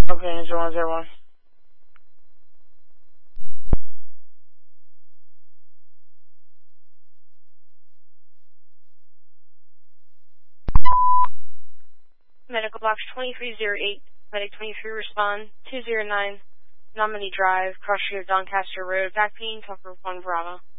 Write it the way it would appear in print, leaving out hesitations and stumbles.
Okay, Angel 101. Medical box 2308, medic 23 respond, 209, Nominee Drive, Cross Street, Doncaster Road, back pain, Tucker 1 Bravo.